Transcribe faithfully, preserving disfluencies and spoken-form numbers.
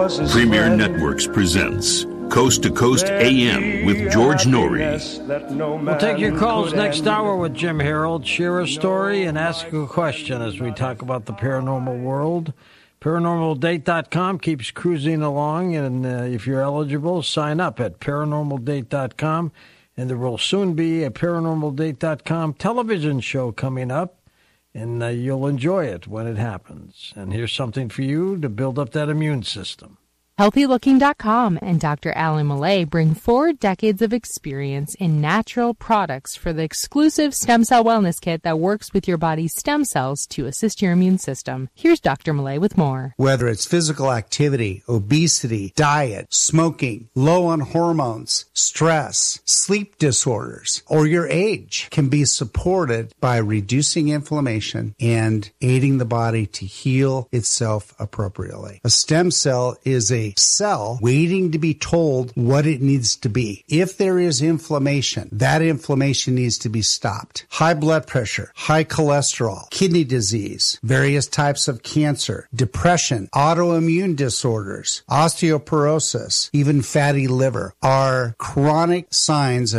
causes Premier friend. Networks presents Coast to Coast A M with George Norrie. No We'll take your calls could next end. hour with Jim Harold. Share a story and ask a question as we talk about the paranormal world. paranormal date dot com keeps cruising along, and uh, if you're eligible, sign up at paranormal date dot com. And there will soon be a paranormal date dot com television show coming up, and uh, you'll enjoy it when it happens. And here's something for you to build up that immune system. healthy looking dot com and Doctor Alan Millay bring four decades of experience in natural products for the exclusive Stem Cell Wellness Kit that works with your body's stem cells to assist your immune system. Here's Doctor Millay with more. Whether it's physical activity, obesity, diet, smoking, low on hormones, stress, sleep disorders, or your age can be supported by reducing inflammation and aiding the body to heal itself appropriately. A stem cell is a cell waiting to be told what it needs to be. If there is inflammation, that inflammation needs to be stopped. High blood pressure, high cholesterol, kidney disease, various types of cancer, depression, autoimmune disorders, osteoporosis, even fatty liver are chronic signs of